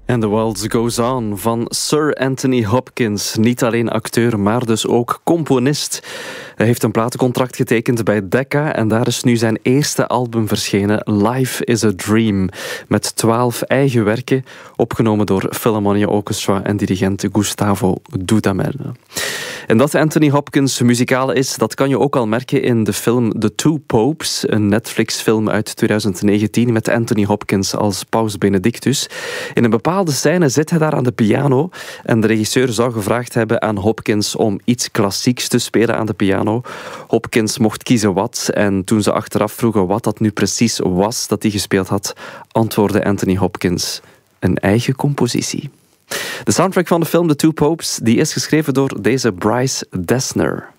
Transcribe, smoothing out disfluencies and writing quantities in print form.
And the World Goes On van Sir Anthony Hopkins. Niet alleen acteur, maar dus ook componist. Hij heeft een platencontract getekend bij Decca en daar is nu zijn eerste album verschenen, Life is a Dream, met 12 eigen werken, opgenomen door Philharmonia Orchestra en dirigent Gustavo Dudamel. En dat Anthony Hopkins muzikale is, dat kan je ook al merken in de film The Two Popes, een Netflix-film uit 2019 met Anthony Hopkins als Paus Benedictus. In een bepaalde scène zit hij daar aan de piano en de regisseur zou gevraagd hebben aan Hopkins om iets klassieks te spelen aan de piano. Hopkins mocht kiezen wat en toen ze achteraf vroegen wat dat nu precies was dat hij gespeeld had, antwoordde Anthony Hopkins: een eigen compositie. De soundtrack van de film The Two Popes die is geschreven door deze Bryce Dessner.